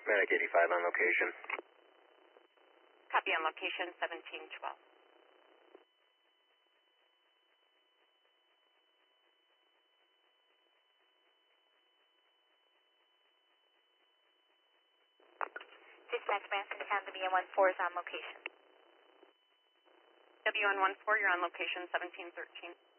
Medic 85 on location. Copy on location 1712. Dispatch Branson County W114 is on location. W114, you're on location 1713.